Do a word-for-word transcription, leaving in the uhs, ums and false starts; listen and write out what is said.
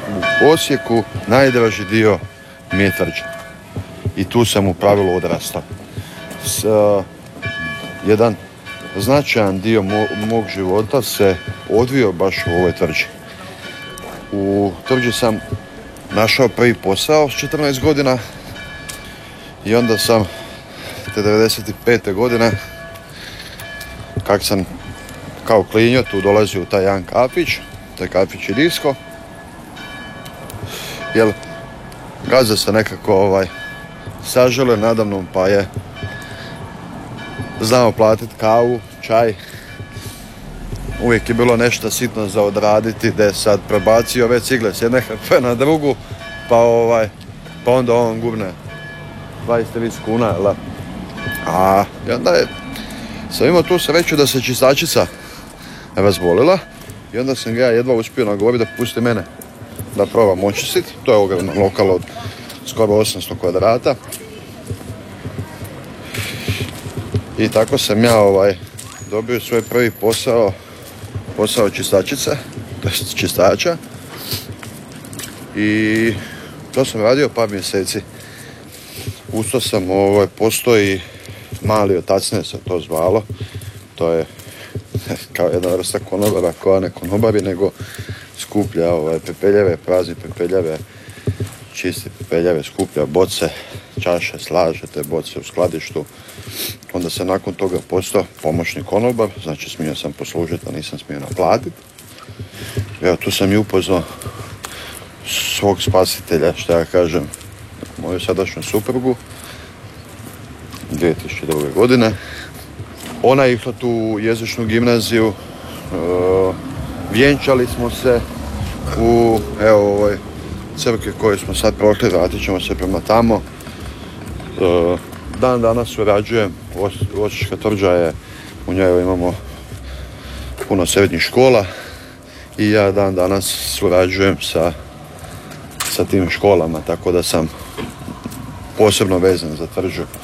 u Osijeku najdraži dio mi je Tvrđa. I tu sam u pravilu odrastao. S, uh, jedan značajan dio mo- mog života se odvio baš u ovoj Tvrđi. U Tvrđi sam našao prvi posao s četrnaest godina i onda sam te devedeset pete godine, kak sam kao klinjo tu dolazio u taj jedan kafić, taj kafić i disko, jer gazda se nekako ovaj, saželio nadamnom pa je znao platiti kavu, čaj. Uvijek je bilo nešto sitno za odraditi, da je sad prebacio ove cigle s jedne hrpe na drugu, pa ovaj, pa onda on gubne dvadeset kuna, jel? A i onda je, sam imao tu sreću da se čistačica razbolila i onda sam ga ja jedva uspio nagovoriti da pusti mene da probam očistiti. To je ogromno lokal od skoro osamsto kvadrata. I tako sam ja ovaj, dobio svoj prvi posao, posao čistačice, to je čistača. I to sam radio par mjeseci. Usto sam, ovaj, postoji mali otacne se to zvalo. To je kao jedna vrsta konobara koja ne konobari, nego skuplja ovaj, pepeljeve, prazni pepeljeve, čisti pepeljeve, skuplja boce, čaše, slaže te boce u skladištu. Onda se nakon toga postao pomoćni konobar, znači smio sam poslužiti, a nisam smio naplatiti. Evo, tu sam i upoznao svog spasitelja, što ja kažem, moju sadašnju suprugu, dvije tisuće druge. godine. Ona je išla tu u jezičnu gimnaziju, uh, vjenčali smo se u evo, ovoj crkvi koju smo sad prošli, vratit ćemo se prema tamo. Uh, dan danas surađujem, Osječka Tvrđa je, u njoj imamo puno srednjih škola i ja dan danas surađujem sa, sa tim školama, tako da sam posebno vezan za Tvrđu.